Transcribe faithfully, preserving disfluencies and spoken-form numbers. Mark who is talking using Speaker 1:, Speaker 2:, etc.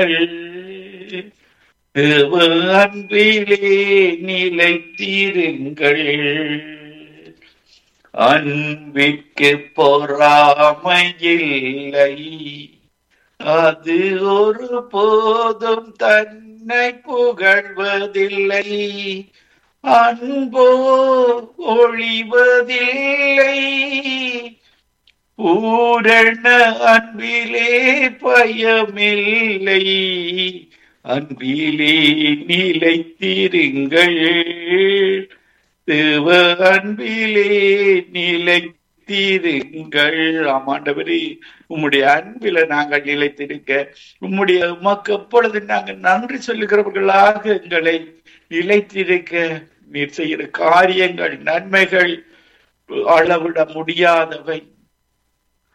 Speaker 1: தேவ அன்பிலே நிலைத்திருங்கள். அன்பிற்கு பொறாமையில்லை, அது ஒரு போதும் தன்னை புகழ்வதில்லை. அன்போ ஒழிவதில்லை, பூரண அன்பிலே பயமில்லை. அன்பிலே நிலைத்திருங்கள், தேவ அன்பிலே நிலைத்திருங்கள். ஆமாண்டவரே, உம்முடைய அன்பில நாங்கள் நிலைத்திருக்க, உம்முடைய உமக்கு எப்பொழுது நாங்கள் நன்றி சொல்லுகிறவர்களாக எங்களை நிலைத்திருக்க நீர் செய்கிற காரியங்கள், நன்மைகள் அளவிட முடியாதவை.